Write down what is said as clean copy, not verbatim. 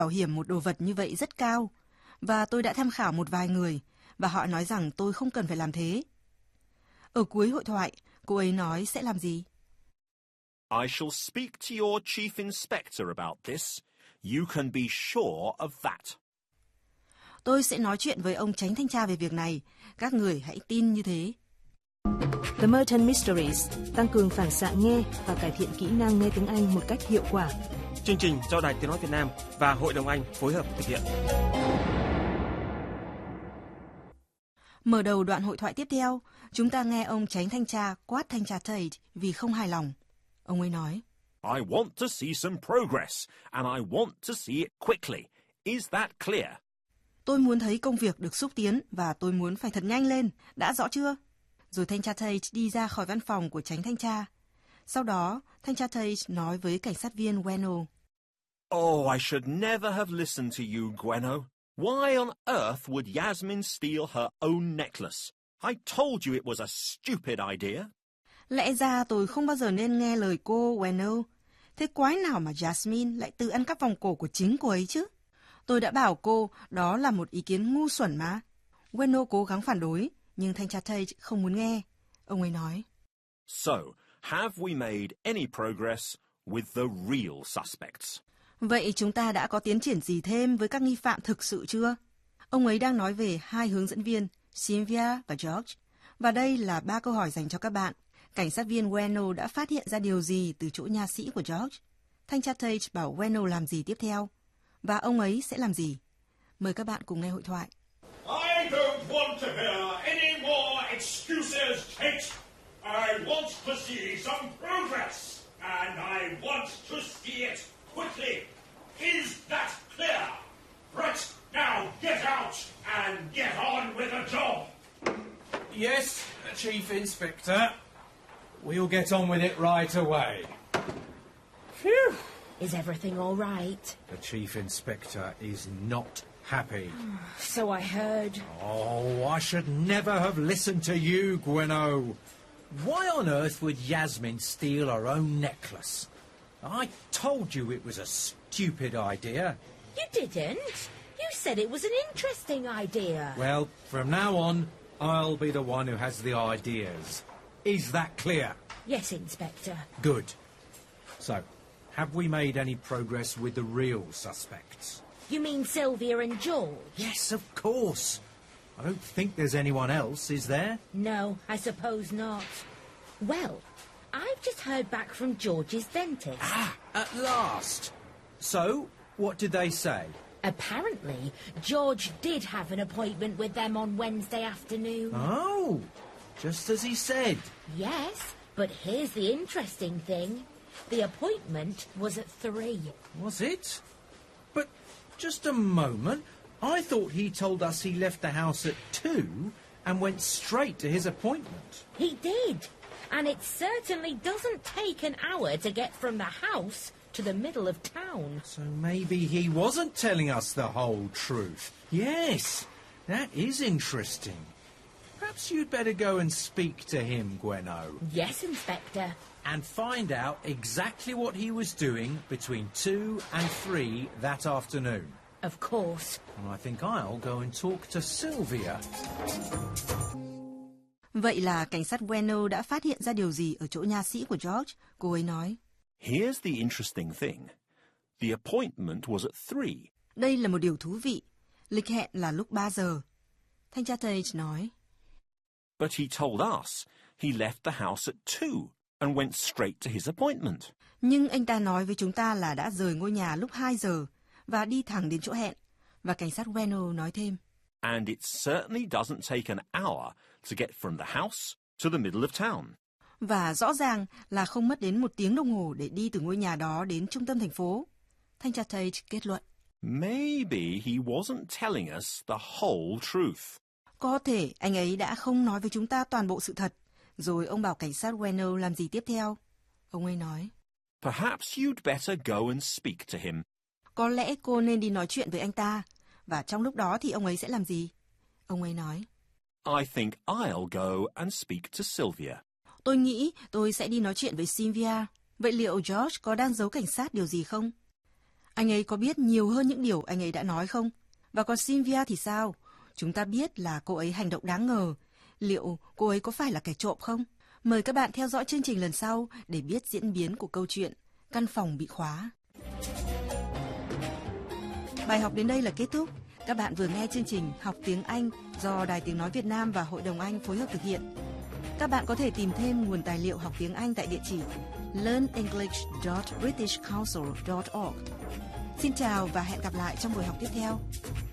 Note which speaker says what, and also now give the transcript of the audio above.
Speaker 1: bảo hiểm một đồ vật như vậy rất cao, và tôi đã tham khảo một vài người, và họ nói rằng tôi không cần phải làm thế. Ở cuối hội thoại, cô ấy nói sẽ làm gì?
Speaker 2: I shall speak to your chief inspector about this. You can be sure of that.
Speaker 1: Tôi sẽ nói chuyện với ông chánh thanh tra về việc này. Các người hãy tin như thế. The Merton Mysteries tăng cường phản xạ nghe và cải thiện kỹ năng nghe tiếng Anh một cách hiệu quả.
Speaker 3: Chương trình do Đài Tiếng nói Việt Nam và Hội đồng Anh phối hợp thực hiện.
Speaker 1: Mở đầu đoạn hội thoại tiếp theo, chúng ta nghe ông chánh thanh tra quát thanh tra Tate vì không hài lòng. Ông ấy nói:
Speaker 2: I want to see some progress, and I want to see it quickly. Is that clear?
Speaker 1: Tôi muốn thấy công việc được xúc tiến và tôi muốn phải thật nhanh lên. Đã rõ chưa? Rồi thanh tra Tate đi ra khỏi văn phòng của chánh thanh tra. Sau đó, thanh tra Tate nói với cảnh sát viên Bueno:
Speaker 2: Oh, I should never have listened to you, Gwenno. Why on earth would Yasmin steal her own necklace? I told you it was a stupid idea.
Speaker 1: Lẽ ra tôi không bao giờ nên nghe lời cô, Bueno. Thế quái nào mà Jasmine lại tự ăn cắp vòng cổ của chính cô ấy chứ? Tôi đã bảo cô đó là một ý kiến ngu xuẩn mà. Bueno cố gắng phản đối, nhưng thanh tra Tate không muốn nghe. Ông ấy nói:
Speaker 2: So, have we made any progress with the real suspects?
Speaker 1: Vậy chúng ta đã có tiến triển gì thêm với các nghi phạm thực sự chưa? Ông ấy đang nói về hai hướng dẫn viên, Sylvia và George. Và đây là 3 câu hỏi dành cho các bạn. Cảnh sát viên Bueno đã phát hiện ra điều gì từ chỗ nha sĩ của George? Thanh tra Tate bảo Bueno làm gì tiếp theo? Và ông ấy sẽ làm gì? Mời các bạn cùng nghe hội thoại.
Speaker 4: I don't want to hear any more excuses, Tate. I want to see some progress, and I want to see it quickly. Is that clear? Right, now get out and get on with the job.
Speaker 5: Yes, Chief Inspector. We'll get on with it right away. Phew.
Speaker 6: Is everything all right?
Speaker 5: The Chief Inspector is not happy.
Speaker 6: So I heard.
Speaker 5: Oh, I should never have listened to you, Gwenno. Why on earth would Yasmin steal her own necklace? I told you it was a stupid idea.
Speaker 6: You didn't. You said it was an interesting idea.
Speaker 5: Well, from now on, I'll be the one who has the ideas. Is that clear?
Speaker 6: Yes, Inspector.
Speaker 5: Good. So, have we made any progress with the real suspects?
Speaker 6: You mean Sylvia and George?
Speaker 5: Yes, of course. I don't think there's anyone else, is there?
Speaker 6: No, I suppose not. Well, I've just heard back from George's dentist.
Speaker 5: Ah, at last. So, what did they say?
Speaker 6: Apparently, George did have an appointment with them on Wednesday afternoon.
Speaker 5: Oh, just as he said.
Speaker 6: Yes, but here's the interesting thing. The appointment was at 3.
Speaker 5: Was it? But just a moment. I thought he told us he left the house at 2 and went straight to his appointment.
Speaker 6: He did. And it certainly doesn't take an hour to get from the house to the middle of town.
Speaker 5: So maybe he wasn't telling us the whole truth. Yes, that is interesting. Perhaps you'd better go and speak to him, Gwenno.
Speaker 6: Yes, Inspector.
Speaker 5: And find out exactly what he was doing between 2 and 3 that afternoon.
Speaker 6: Of course.
Speaker 5: And I think I'll go and talk to Sylvia.
Speaker 1: Vậy là cảnh sát Bueno đã phát hiện ra điều gì ở chỗ nha sĩ của George? Cô ấy nói:
Speaker 2: Here's the interesting thing. The appointment was at 3.
Speaker 1: Đây là một điều thú vị. Lịch hẹn là lúc 3 giờ. Thanh tra Tate nói:
Speaker 2: But he told us he left the house at 2 and went straight to his appointment.
Speaker 1: Nhưng anh ta nói với chúng ta là đã rời ngôi nhà lúc 2 giờ và đi thẳng đến chỗ hẹn. Và cảnh sát Bueno nói thêm:
Speaker 2: And it certainly doesn't take an hour to get from the house to the middle of town.
Speaker 1: Và rõ ràng là không mất đến 1 tiếng đồng hồ để đi từ ngôi nhà đó đến trung tâm thành phố. Thanh tra Tate kết luận:
Speaker 2: Maybe he wasn't telling us the whole truth.
Speaker 1: Có thể anh ấy đã không nói với chúng ta toàn bộ sự thật. Rồi ông bảo cảnh sát Bueno làm gì tiếp theo. Ông ấy nói:
Speaker 2: Perhaps you'd better go and speak to him.
Speaker 1: Có lẽ cô nên đi nói chuyện với anh ta. Và trong lúc đó thì ông ấy sẽ làm gì? Ông ấy nói:
Speaker 2: I think I'll go and speak to Sylvia.
Speaker 1: Tôi nghĩ tôi sẽ đi nói chuyện với Sylvia. Vậy liệu George có đang giấu cảnh sát điều gì không? Anh ấy có biết nhiều hơn những điều anh ấy đã nói không? Và còn Sylvia thì sao? Chúng ta biết là cô ấy hành động đáng ngờ. Liệu cô ấy có phải là kẻ trộm không? Mời các bạn theo dõi chương trình lần sau để biết diễn biến của câu chuyện Căn phòng bị khóa. Bài học đến đây là kết thúc. Các bạn vừa nghe chương trình Học tiếng Anh do Đài Tiếng Nói Việt Nam và Hội đồng Anh phối hợp thực hiện. Các bạn có thể tìm thêm nguồn tài liệu học tiếng Anh tại địa chỉ learnenglish.britishcouncil.org. Xin chào và hẹn gặp lại trong buổi học tiếp theo.